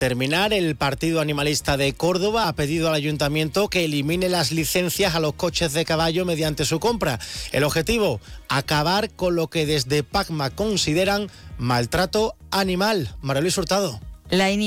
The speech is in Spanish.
terminar, el Partido Animalista de Córdoba ha pedido al Ayuntamiento que elimine las licencias a los coches de caballo mediante su compra. El objetivo, acabar con lo que desde PACMA consideran maltrato animal. María Luis Hurtado.